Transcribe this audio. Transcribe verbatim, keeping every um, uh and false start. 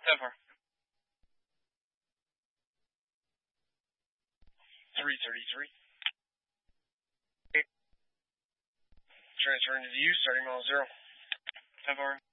ten four. three thirty-three. Transferring to the U, starting mile zero. ten four.